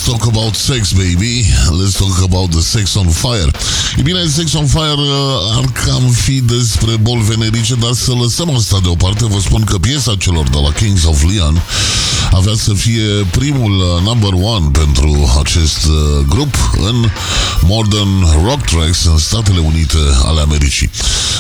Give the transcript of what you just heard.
talk about sex, baby. Let's talk about the Sex on Fire. E bine, Sex on Fire ar cam fi despre boli venerice, dar să lăsăm asta deoparte. Vă spun că piesa celor de la Kings of Leon avea să fie primul number one pentru acest grup în Modern Rock Tracks în Statele Unite ale Americii.